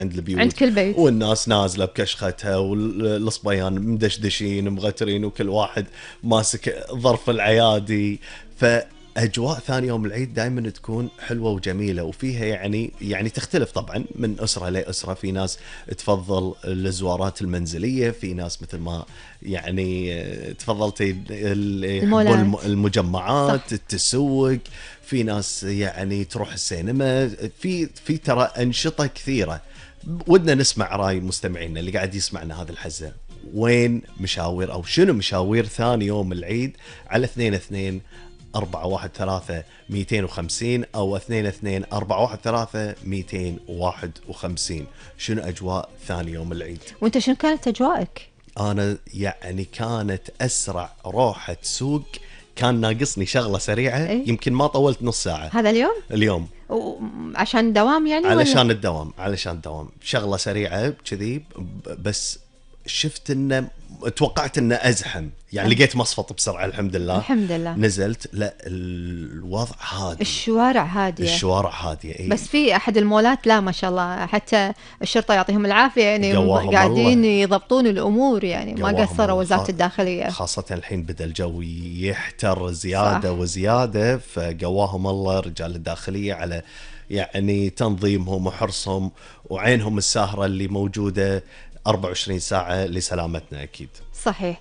عند البيوت، عند كل بيت، والناس نازله بكشختها والصبيان مدشدشين مغترين وكل واحد ماسك ظرف العيادي. فاجواء ثاني يوم العيد دائما تكون حلوه وجميله، وفيها يعني تختلف طبعا من اسره لاسره. في ناس تفضل الزوارات المنزليه، في ناس مثل ما يعني تفضلتي اللي يحبون المولات. صح. المجمعات، التسوق. في ناس يعني تروح السينما، في ترى انشطه كثيره. ودنا نسمع راي مستمعينا اللي قاعد يسمعنا هذا الحزة، وين مشاوير او شنو مشاوير ثاني يوم العيد على 22 413 250 او 22 413 251. شنو اجواء ثاني يوم العيد؟ وانت شنو كانت اجوائك؟ انا يعني كانت اسرع روحة سوق، كان ناقصني شغلة سريعة، ايه؟ يمكن ما طولت نص ساعة هذا اليوم؟ اليوم. عشان الدوام يعني ولا؟ علشان الدوام شغلة سريعة كذي. بس شفت انه، توقعت انه ازحم يعني، لقيت مصفط بسرعة الحمد لله. الحمد لله. نزلت، لا الوضع هادي، الشوارع هادية. الشوارع هادية. إيه؟ بس في احد المولات لا ما شاء الله، حتى الشرطة يعطيهم العافية يعني قواهم قاعدين الله. يضبطون الامور يعني، ما قواهم قصروا الله. وزارة الداخلية. خاصة الحين بدأ الجو يحتر زيادة صح. وزيادة، فقواهم الله رجال الداخلية على يعني تنظيمهم وحرصهم وعينهم الساهرة اللي موجودة 24 ساعة لسلامتنا أكيد. صحيح.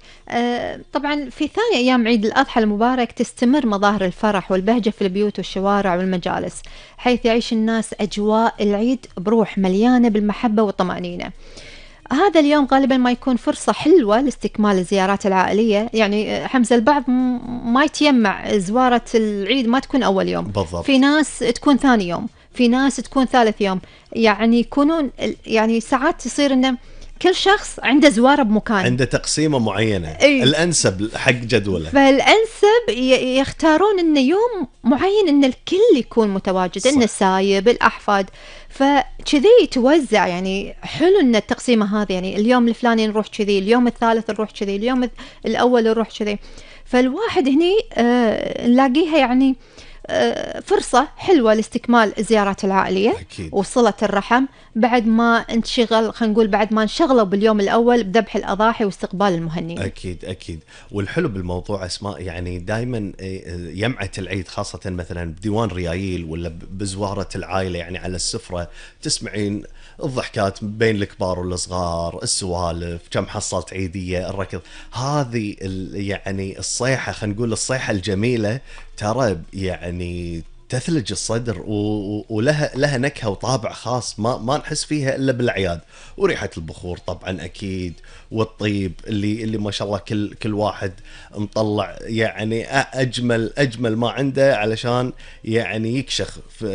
طبعا في ثاني أيام عيد الأضحى المبارك تستمر مظاهر الفرح والبهجة في البيوت والشوارع والمجالس، حيث يعيش الناس أجواء العيد بروح مليانة بالمحبة والطمأنينة. هذا اليوم غالبا ما يكون فرصة حلوة لاستكمال الزيارات العائلية، يعني حمزة البعض ما يتيمع زوارة العيد ما تكون أول يوم، بالضبط. في ناس تكون ثاني يوم، في ناس تكون ثالث يوم، يعني يكونون يعني ساعات تصير إنه كل شخص عنده زواره بمكان، عنده تقسيمة معينة. أي. الأنسب حق جدوله. فالأنسب يختارون إنه يوم معين إن الكل يكون متواجد، صح. إن السايب الأحفاد، فكذي يتوزع. يعني حلو إن التقسيمة هذه، يعني اليوم الفلاني نروح كذي، اليوم الثالث نروح كذي، اليوم الأول نروح كذي. فالواحد هني نلاقيها يعني فرصة حلوة لاستكمال الزيارات العائلية أكيد. وصلة الرحم بعد ما انشغل، خلينا نقول بعد ما انشغلوا باليوم الأول بذبح الأضاحي واستقبال المهنيين. أكيد. والحلو بالموضوع أسماء، يعني دائما يمعة العيد خاصة مثلا بديوان ريايل ولا بزوارة العائلة، يعني على السفرة تسمعين الضحكات بين الكبار والصغار، السوالف، كم حصلت عيدية، الركض، هذه يعني الصيحة، خلينا نقول الصيحة الجميلة، ترى يعني تثلج الصدر ولها نكهة وطابع خاص ما نحس فيها إلا بالأعياد. وريحة البخور طبعا أكيد، والطيب اللي ما شاء الله كل واحد مطلع يعني أجمل ما عنده علشان يعني يكشخ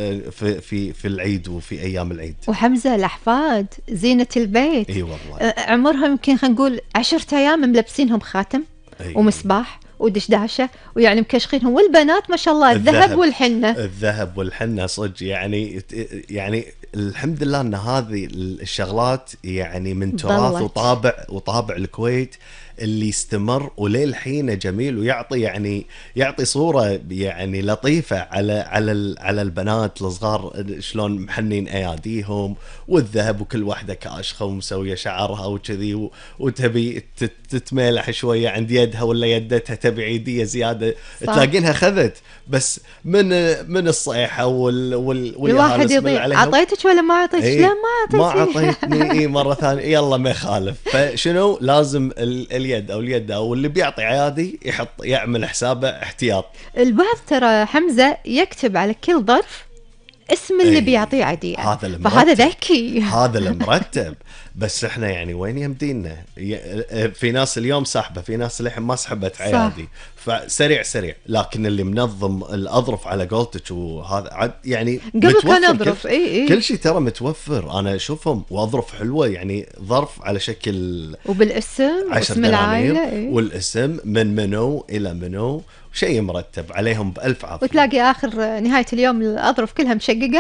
في العيد وفي أيام العيد. وحمزة الأحفاد زينة البيت. اي والله. عمرهم يمكن خلينا نقول 10 أيام ملبسينهم خاتم ومصباح ودشداشة، ويعني مكشخينهم، والبنات ما شاء الله الذهب والحنة صدق يعني الحمد لله ان هذه الشغلات يعني من تراث وطابع الكويت اللي يستمر وللحين جميل، ويعطي يعطي صورة يعني لطيفة على البنات الصغار، شلون محنين اياديهم والذهب، وكل واحدة كاشخة ومسوية شعرها وكذي، وتبي تتميلح شوية عند يدها ولا يدتها تبي عيدية زيادة، تلاقينها خذت بس من الصيحة الواحد يضيع، اعطيتك ولا ما اعطيتك؟ لا ما اعطيتني. مرة ثانية يلا ما يخالف. فشنو لازم اليد او اللي بيعطي عيادي يعمل حسابه احتياط. البعض ترى حمزة يكتب على كل ظرف اسم اللي بيعطيه عادية، فهذا ذكي. هذا المرتب. بس احنا يعني وين يمدينا؟ في ناس اليوم سحبه، في ناس للحين ما سحبت عيادي، فسريع لكن اللي منظم الاظرف على قولتك وهذا يعني قبل كان اظرف كل شيء ترى متوفر. انا اشوفهم واظرف حلوه، يعني ظرف على شكل وبالاسم اسم العائله والاسم من منو الى منو، شيء مرتب عليهم بألف عافيه. وتلاقي اخر نهايه اليوم الاظرف كلها مشققه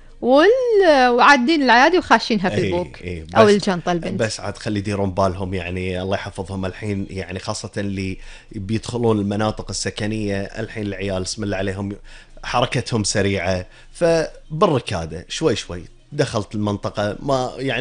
وعادين العيادي وخاشينها في البوك او الجنطه البنت. بس عاد خلي يديرون بالهم، يعني الله يحفظهم الحين، يعني خاصه اللي بيدخلون المناطق السكنيه الحين، العيال بسم الله عليهم حركتهم سريعه، فبالركاده شوي دخلت المنطقة ما يعني